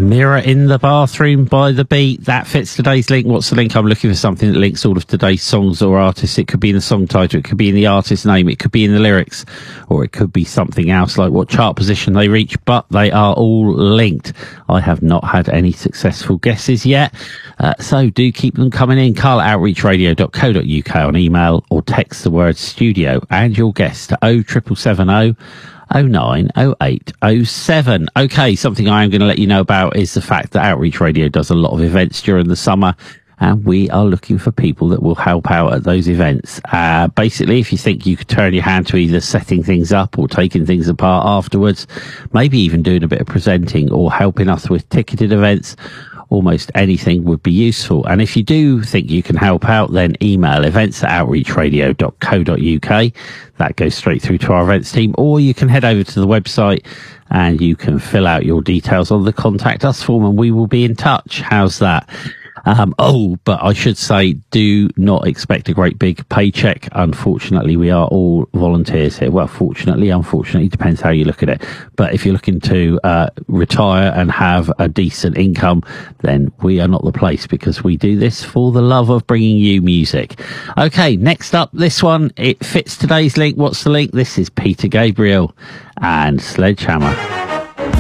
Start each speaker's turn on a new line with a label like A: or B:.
A: Mirror in the Bathroom by The Beat. That fits today's link. What's the link? I'm looking for something that links all of today's songs or artists. It could be in the song title, it could be in the artist's name, it could be in the lyrics, or it could be something else like what chart position they reach, but they are all linked. I have not had any successful guesses yet, so do keep them coming in. Carl@outreachradio.co.uk on email, or text the word studio and your guess to 07770 090807. Okay, something I am going to let you know about is the fact that Outreach Radio does a lot of events during the summer, and we are looking for people that will help out at those events. Basically, if you think you could turn your hand to either setting things up or taking things apart afterwards, maybe even doing a bit of presenting or helping us with ticketed events, almost anything would be useful. And if you do think you can help out, then email events@outreachradio.co.uk. That goes straight through to our events team, or you can head over to the website and you can fill out your details on the Contact Us form and we will be in touch. How's that? But I should say, do not expect a great big paycheck. Unfortunately, we are all volunteers here. Well, fortunately, unfortunately, depends how you look at it. But if you're looking to retire and have a decent income, then we are not the place, because we do this for the love of bringing you music. Okay, next up, this one, it fits today's link. What's the link? This is Peter Gabriel and Sledgehammer.